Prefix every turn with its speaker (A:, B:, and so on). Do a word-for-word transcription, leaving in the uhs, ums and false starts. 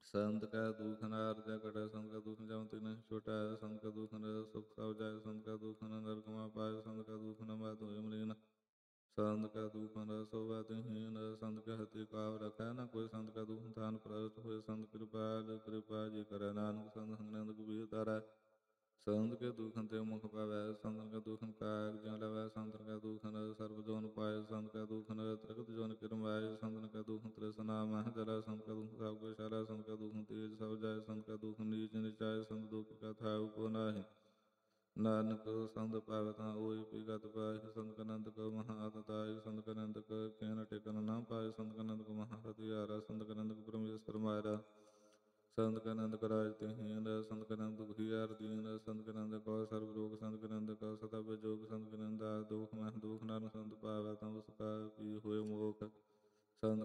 A: संत का दुख नार जा कटे, संत का दुख जम तीन छुटाए, संत का दुख न सुख सब जाए, संत का दुख न नरकमा पाए, संत का दुख न बात हुए मलिन, संत का दुख न सौबातहीन, संत के हति काव रखै न कोई, संत का दुख धान प्रगट हुए, संत कृपाल कृपा जी करे, नानक संत संग कबीर तारै, संत के दुखन ते मुख पावै, संत का दुखन काग ज्यों लवै, संत का दुखन सर्व जोन पाए, संत का दुखन त्रिगत जोन किरमाए, संत का दुखन तृष्णा मह जलै, संत का दुख सब कुछ शरै, संत का दुखन तेज सब जाय, संत का दुख नीच निचाय, संत दुख का था को नाहि, नानक संत पावै ता ओई पिगत पाहि, संत का नंद को महाअतताई, संत का नंद को केन टेकन न पाए, संत का नंद को महारथियारा, संत का नंद को परमेश्वर मारा, संत का नंद कराज तिहीन, संत का नंद दुखियार दीन, संत का नंद कौ सर्व रोग, संत का नंद कौ सतब जोग, संत का नंद दुख मह दुख, नानक संत पावै ता उसका की हुए मोख,